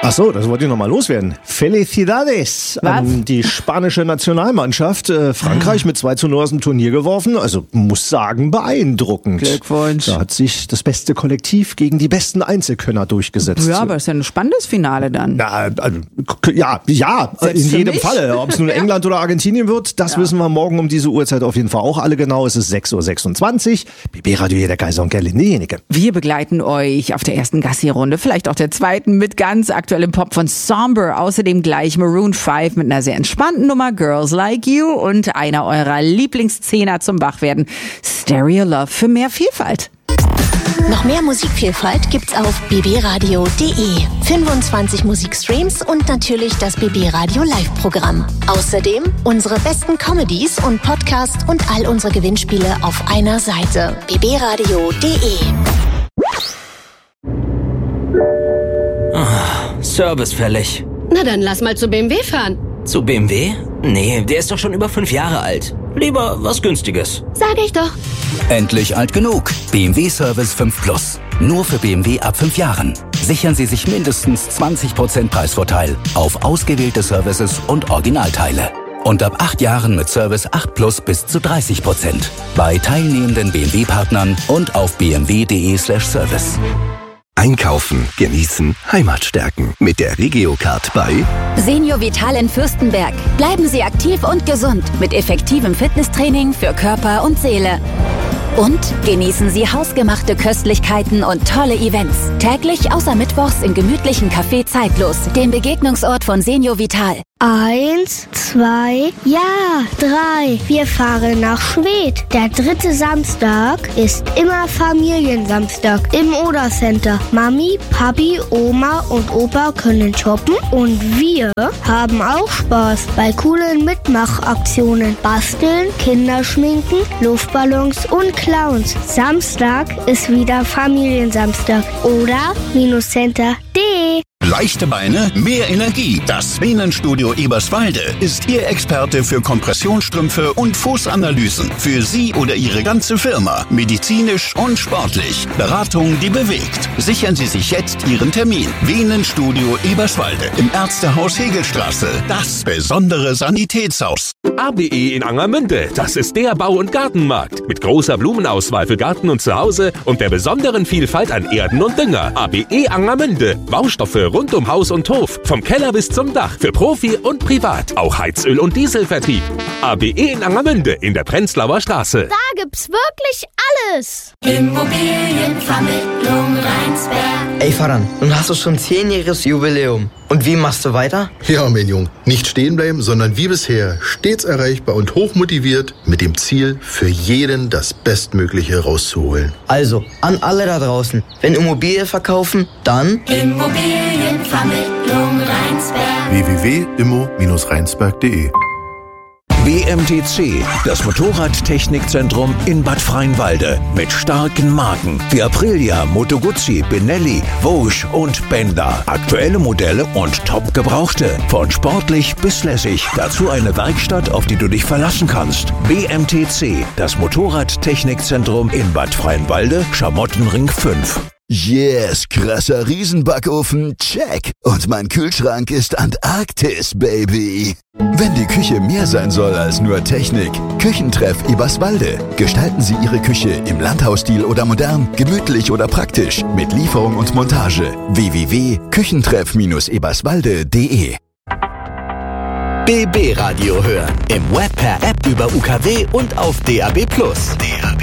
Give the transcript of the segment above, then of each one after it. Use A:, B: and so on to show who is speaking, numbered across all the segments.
A: Ach so, das wollte ich nochmal loswerden. Felicidades an die spanische Nationalmannschaft. Frankreich mit 2:0 aus dem Turnier geworfen. Also muss sagen, beeindruckend.
B: Glückwunsch.
A: Da hat sich das beste Kollektiv gegen die besten Einzelkönner durchgesetzt.
B: Ja, aber es ist ja ein spannendes Finale dann.
A: Na, ja, in jedem Falle. Ob es nun England oder Argentinien wird, das wissen wir morgen um diese Uhrzeit auf jeden Fall auch alle genau. Es ist 6:26 Uhr. BB Radio, der Kaiser und Gerlinde Jenike.
B: Wir begleiten euch auf der ersten Gassi-Runde, vielleicht auch der zweiten, mit ganz aktuellem Pop von Somber. Außerdem gleich Maroon 5 mit einer sehr entspannten Nummer, Girls Like You, und einer eurer Lieblingsszene zum Wachwerden, Stereo Love, für mehr Vielfalt.
C: Noch mehr Musikvielfalt gibt's auf bbradio.de. 25 Musikstreams und natürlich das BB Radio Live-Programm. Außerdem unsere besten Comedies und Podcasts und all unsere Gewinnspiele auf einer Seite. bbradio.de.
D: Service fällig.
E: Na dann lass mal zu BMW fahren.
D: Zu BMW? Nee, der ist doch schon über 5 Jahre alt. Lieber was Günstiges.
E: Sag ich doch.
F: Endlich alt genug. BMW Service 5 Plus. Nur für BMW ab 5 Jahren. Sichern Sie sich mindestens 20% Preisvorteil auf ausgewählte Services und Originalteile. Und ab 8 Jahren mit Service 8 Plus bis zu 30%. Bei teilnehmenden BMW-Partnern und auf bmw.de/service.
G: Einkaufen, genießen, Heimat stärken. Mit der Regio-Card bei
H: Senior Vital in Fürstenberg. Bleiben Sie aktiv und gesund mit effektivem Fitnesstraining für Körper und Seele. Und genießen Sie hausgemachte Köstlichkeiten und tolle Events. Täglich außer mittwochs im gemütlichen Café Zeitlos, dem Begegnungsort von Senior Vital.
I: 1, 2, ja, 3. Wir fahren nach Schwedt. Der 3. Samstag ist immer Familiensamstag im Oder Center. Mami, Papi, Oma und Opa können shoppen und wir haben auch Spaß bei coolen Mitmachaktionen. Basteln, Kinderschminken, Luftballons und Clowns. Samstag ist wieder Familiensamstag. Oder-center.de.
J: Leichte Beine, mehr Energie. Das Venenstudio Eberswalde ist Ihr Experte für Kompressionsstrümpfe und Fußanalysen. Für Sie oder Ihre ganze Firma. Medizinisch und sportlich. Beratung, die bewegt. Sichern Sie sich jetzt Ihren Termin. Venenstudio Eberswalde im Ärztehaus Hegelstraße. Das besondere Sanitätshaus.
K: ABE in Angermünde. Das ist der Bau- und Gartenmarkt. Mit großer Blumenauswahl für Garten und Zuhause und der besonderen Vielfalt an Erden und Dünger. ABE Angermünde. Baustoffe rund um Haus und Hof. Vom Keller bis zum Dach. Für Profi und Privat. Auch Heizöl- und Dieselvertrieb. ABE in Angermünde in der Prenzlauer Straße.
I: Da gibt's wirklich alles.
C: Immobilienvermittlung Rheinsberg.
L: Ey Faran, nun hast du schon 10-jähriges Jubiläum. Und wie machst du weiter?
M: Ja, mein Junge, nicht stehen bleiben, sondern wie bisher stets erreichbar und hochmotiviert mit dem Ziel, für jeden das Bestmögliche rauszuholen.
L: Also, an alle da draußen, wenn Immobilie verkaufen, dann
C: Immobilienvermittlung Rheinsberg.
G: www.immo-rheinsberg.de.
N: BMTC, das Motorradtechnikzentrum in Bad Freienwalde. Mit starken Marken wie Aprilia, Moto Guzzi, Benelli, Vosges und Benda. Aktuelle Modelle und top gebrauchte. Von sportlich bis lässig. Dazu eine Werkstatt, auf die du dich verlassen kannst. BMTC, das Motorradtechnikzentrum in Bad Freienwalde, Schamottenring 5.
O: Yes, krasser Riesenbackofen, check. Und mein Kühlschrank ist Antarktis, Baby. Wenn die Küche mehr sein soll als nur Technik, Küchentreff Eberswalde. Gestalten Sie Ihre Küche im Landhausstil oder modern, gemütlich oder praktisch, mit Lieferung und Montage. www.küchentreff-eberswalde.de.
F: BB Radio hören. Im Web, per App, über UKW und auf DAB+. DAB+.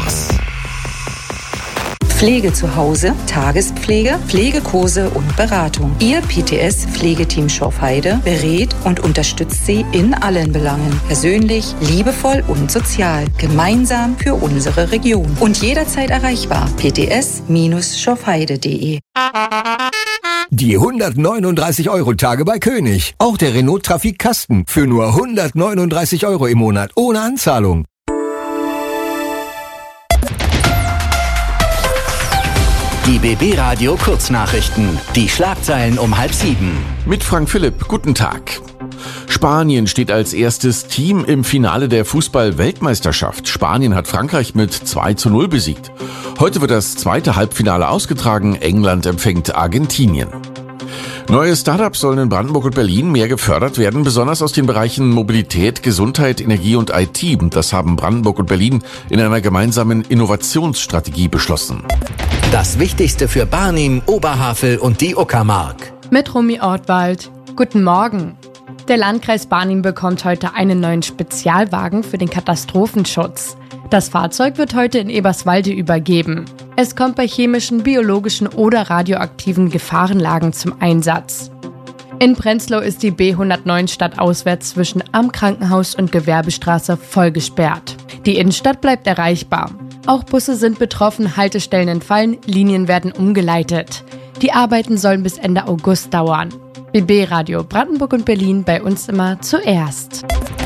P: Pflege zu Hause, Tagespflege, Pflegekurse und Beratung. Ihr PTS-Pflegeteam Schorfheide berät und unterstützt Sie in allen Belangen. Persönlich, liebevoll und sozial. Gemeinsam für unsere Region. Und jederzeit erreichbar. pts-schorfheide.de.
Q: Die 139-Euro-Tage bei König. Auch der Renault Trafik Kasten für nur 139 Euro im Monat ohne Anzahlung.
F: Die BB Radio Kurznachrichten. Die Schlagzeilen um 6:30.
R: Mit Frank Philipp, guten Tag. Spanien steht als erstes Team im Finale der Fußball-Weltmeisterschaft. Spanien hat Frankreich mit 2:0 besiegt. Heute wird das zweite Halbfinale ausgetragen. England empfängt Argentinien. Neue Startups sollen in Brandenburg und Berlin mehr gefördert werden, besonders aus den Bereichen Mobilität, Gesundheit, Energie und IT. Das haben Brandenburg und Berlin in einer gemeinsamen Innovationsstrategie beschlossen.
F: Das Wichtigste für Barnim, Oberhavel und die Uckermark.
S: Mit Romy Ortwald. Guten Morgen. Der Landkreis Barnim bekommt heute einen neuen Spezialwagen für den Katastrophenschutz. Das Fahrzeug wird heute in Eberswalde übergeben. Es kommt bei chemischen, biologischen oder radioaktiven Gefahrenlagen zum Einsatz. In Prenzlau ist die B109 stadtauswärts zwischen Am Krankenhaus und Gewerbestraße voll gesperrt. Die Innenstadt bleibt erreichbar. Auch Busse sind betroffen, Haltestellen entfallen, Linien werden umgeleitet. Die Arbeiten sollen bis Ende August dauern. BB Radio Brandenburg und Berlin, bei uns immer zuerst.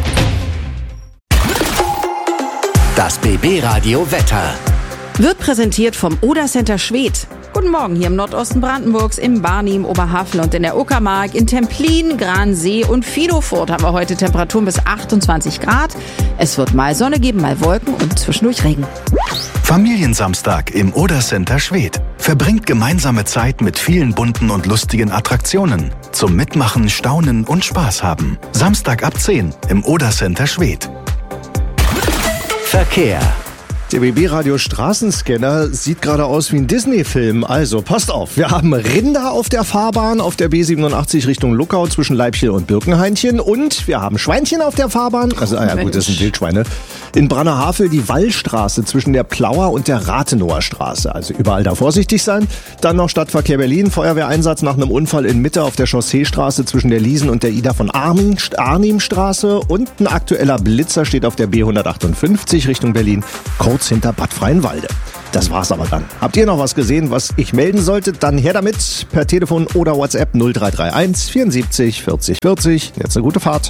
F: Das BB Radio Wetter
B: wird präsentiert vom Oder Center Schwedt. Guten Morgen hier im Nordosten Brandenburgs, im Barnim, Oberhavel und in der Uckermark, in Templin, Gransee und Vidofurt haben wir heute Temperaturen bis 28 Grad. Es wird mal Sonne geben, mal Wolken und zwischendurch Regen.
T: Familiensamstag im Oder Center Schwedt. Verbringt gemeinsame Zeit mit vielen bunten und lustigen Attraktionen. Zum Mitmachen, Staunen und Spaß haben. Samstag ab 10 im Oder Center Schwedt.
F: Verkehr.
A: Der BB-Radio Straßenscanner sieht gerade aus wie ein Disney-Film. Also passt auf, wir haben Rinder auf der Fahrbahn auf der B87 Richtung Luckau zwischen Leibchel und Birkenhainchen und wir haben Schweinchen auf der Fahrbahn. Also gut, das sind Wildschweine. In Brannerhavel die Wallstraße zwischen der Plauer und der Rathenower Straße. Also überall da vorsichtig sein. Dann noch Stadtverkehr Berlin, Feuerwehreinsatz nach einem Unfall in Mitte auf der Chausseestraße zwischen der Liesen und der Ida von Arnimstraße und ein aktueller Blitzer steht auf der B158 Richtung Berlin, kurz hinter Bad Freienwalde. Das war's aber dann. Habt ihr noch was gesehen, was ich melden sollte? Dann her damit per Telefon oder WhatsApp 0331 74 40 40. Jetzt eine gute Fahrt.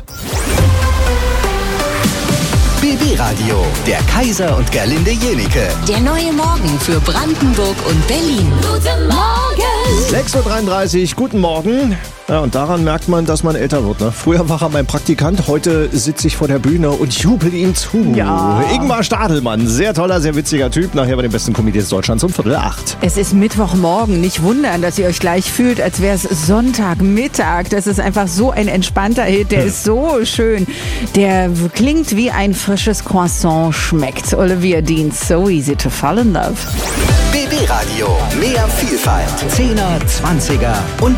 F: BB Radio, der Kaiser und Gerlinde Jenike.
C: Der neue Morgen für Brandenburg und Berlin. Guten Morgen!
A: 6.33 Uhr, guten Morgen. Ja, und daran merkt man, dass man älter wird. Ne? Früher war er mein Praktikant, heute sitze ich vor der Bühne und jubel ihm zu. Ja. Ingmar Stadelmann, sehr toller, sehr witziger Typ. Nachher bei den besten Comedians Deutschlands um 7:45.
B: Es ist Mittwochmorgen. Nicht wundern, dass ihr euch gleich fühlt, als wäre es Sonntagmittag. Das ist einfach so ein entspannter Hit. Der ist so schön. Der klingt wie ein frisches Croissant schmeckt. Olivia Dean, So Easy to Fall in Love.
F: BB Radio, mehr Vielfalt. 10er, 20er und